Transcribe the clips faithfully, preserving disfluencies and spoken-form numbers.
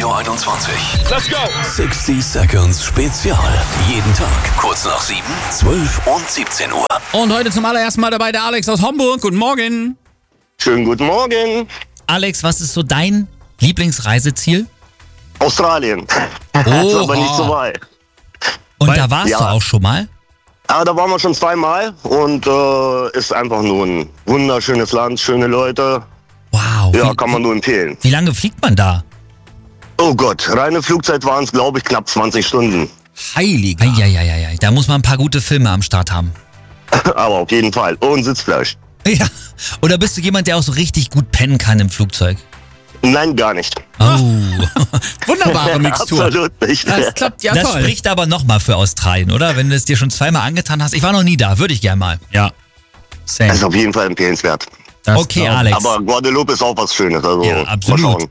Radio einundzwanzig. Let's go! sechzig Seconds Spezial. Jeden Tag kurz nach sieben, zwölf und siebzehn Uhr. Und heute zum allerersten Mal dabei der Alex aus Homburg. Guten Morgen. Schönen guten Morgen. Alex, was ist so dein Lieblingsreiseziel? Australien. Das ist aber nicht so weit. Und Weil- da warst ja. du auch schon mal? Aber da waren wir schon zweimal und äh, ist einfach nur ein wunderschönes Land, schöne Leute. Wow. Ja, wie, kann man nur empfehlen. wie lange fliegt man da? Oh Gott, reine Flugzeit waren es, glaube ich, knapp zwanzig Stunden. Heiliger. Eieieiei, da muss man ein paar gute Filme am Start haben. Aber auf jeden Fall. Und Sitzfleisch. Ja. Oder bist du jemand, der auch so richtig gut pennen kann im Flugzeug? Nein, gar nicht. Oh. Wunderbare Mixtur. Absolut nicht. Das klappt ja das toll. spricht aber nochmal für Australien, oder? Wenn du es dir schon zweimal angetan hast. Ich war noch nie da, würde ich gern mal. Ja. Same. Das ist auf jeden Fall empfehlenswert. Das Okay, glaub ich. Alex. Aber Guadeloupe ist auch was Schönes. Also Ja, mal absolut. schauen.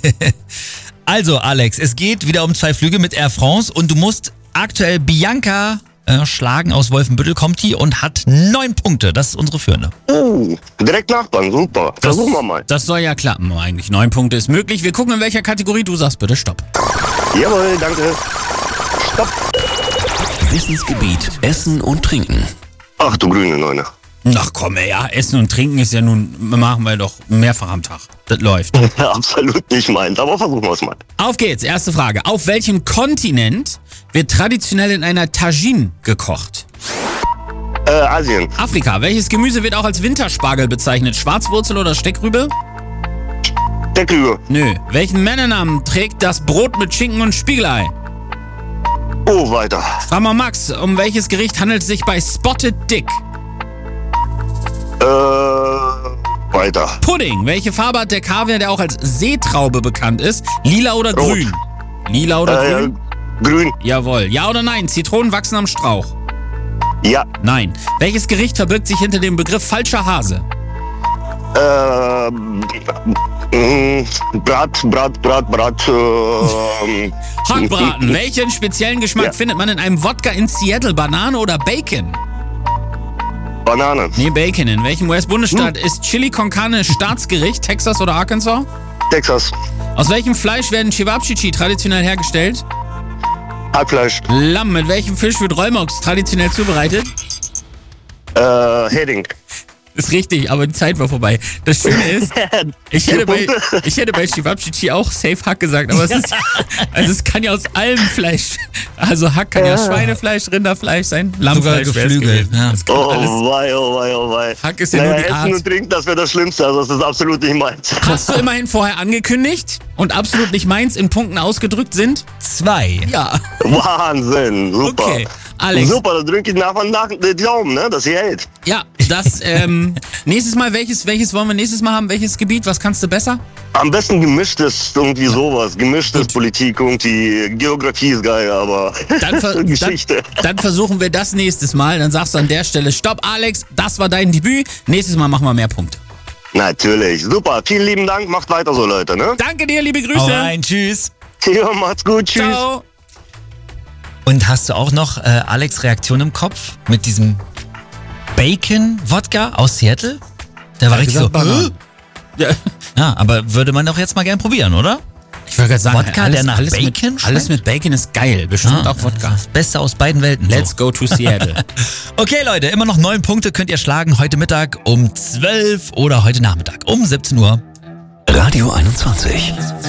Also, Alex, es geht wieder um zwei Flüge mit Air France und du musst aktuell Bianca äh, schlagen aus Wolfenbüttel, kommt die und hat neun Punkte. Das ist unsere Führende. Uh, direkt Nachbarn, super. Versuchen wir mal. Das soll ja klappen eigentlich. Neun Punkte ist möglich. Wir gucken, in welcher Kategorie. Du sagst bitte Stopp. Jawohl, danke. Stopp. Wissensgebiet Essen und Trinken. Ach du grüne Neune. Ach komm, ey, ja, Essen und Trinken ist ja nun, machen wir doch mehrfach am Tag. Das läuft. Ja, absolut nicht meins, aber versuchen wir es mal. Auf geht's, erste Frage. Auf welchem Kontinent wird traditionell in einer Tagine gekocht? Äh, Asien. Afrika. Welches Gemüse wird auch als Winterspargel bezeichnet? Schwarzwurzel oder Steckrübe? Der Krüger. Nö. Welchen Männernamen trägt das Brot mit Schinken und Spiegelei? Oh, weiter. Frag mal Max, um welches Gericht handelt es sich bei Spotted Dick? Äh, weiter. Pudding. Welche Farbe hat der Kaviar, der auch als Seetraube bekannt ist? Lila oder Rot. grün? Lila oder Äh, grün? grün. Jawohl. Ja oder nein? Zitronen wachsen am Strauch? Ja. Nein. Welches Gericht verbirgt sich hinter dem Begriff falscher Hase? Äh, mh, Brat, Brat, Brat, Brat. Äh, Hackbraten. Welchen speziellen Geschmack Ja. findet man in einem Wodka in Seattle? Banane oder Bacon? Banane. Nee, Bacon. In welchem U S-Bundesstaat ist Chili con Carne Staatsgericht? Texas oder Arkansas? Texas. Aus welchem Fleisch werden Cevapcici traditionell hergestellt? Hackfleisch. Lamm. Mit welchem Fisch wird Rollmops traditionell zubereitet? Äh, Hering. Ist richtig, aber die Zeit war vorbei. Das Schöne ist, ich hätte bei, ich hätte bei Cevapcici auch safe Hack gesagt, aber es ist, also es kann ja aus allem Fleisch, also Hack kann ja Schweinefleisch, Rinderfleisch sein, Lammfleisch wär's Geflügel, gewesen. ja. Das kann Oh, alles. wei, oh, wei, oh, wei. Hack ist ja naja, nur die Essen Art. und Trinken, das wäre das Schlimmste. Also, das ist absolut nicht meins. Hast du immerhin vorher angekündigt und absolut nicht meins in Punkten ausgedrückt sind? Zwei. Ja. Wahnsinn. Super. Okay. Alex. Super, da drücke ich nach und nach den Daumen, ne, dass sie hält. Ja, das, ähm, nächstes Mal, welches, welches wollen wir nächstes Mal haben? Welches Gebiet? Was kannst du besser? Am besten gemischtes, irgendwie sowas. Gemischtes Politik, irgendwie Geografie ist geil, aber Dann, ver Geschichte. Dann, dann versuchen wir das nächstes Mal. Dann sagst du an der Stelle, stopp Alex, das war dein Debüt. Nächstes Mal machen wir mehr Punkte. Natürlich. Super. Vielen lieben Dank. Macht weiter so, Leute, ne? Danke dir, liebe Hau Grüße. rein, tschüss. Ja, macht's gut. Tschüss. Ciao. Und hast du auch noch äh, Alex' Reaktion im Kopf mit diesem Bacon-Wodka aus Seattle? Der war richtig so. Banane. Ja, Ja, aber würde man doch jetzt mal gern probieren, oder? ich wollte gerade sagen, Wodka, alles, der nach alles Bacon mit, schmeckt? alles mit Bacon ist geil. Bestimmt auch Wodka. Das Beste aus beiden Welten. Let's so. go to Seattle. Okay, Leute, immer noch neun Punkte könnt ihr schlagen. Heute Mittag um zwölf oder heute Nachmittag um siebzehn Uhr. Radio einundzwanzig.